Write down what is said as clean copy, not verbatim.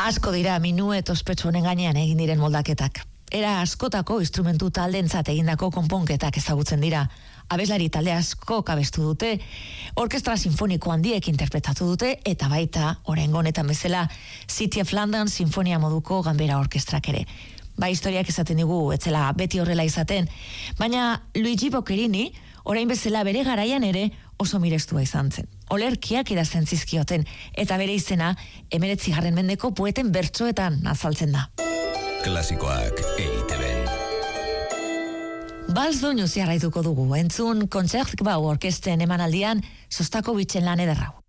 Asko dira minuet ospetsu honen gainean egin diren moldaketak. Era askotako instrumentu taldeentzat egindako konponketak ezagutzen dira. Abeslari talde asko abestu dute, orkestra sinfoniko handiek interpretatu dute, eta baita, oraingo honetan bezala, City of London sinfonia moduko ganbera orkestrak ere. Historiak esaten digu, etzela beti horrela izaten, baina Luigi Boccherini, orain bezala bere garaian ere oso mirestua izan zen. Olerkiak idazten zizkioten, eta bere izena 19. mendeko poeten bertsoetan azaltzen da. Klasikoak EITB-n. Bals doinu jarraituko dugu, entzun Concertgebouw orkesten emanaldian Sostakovitzen lan ederrau.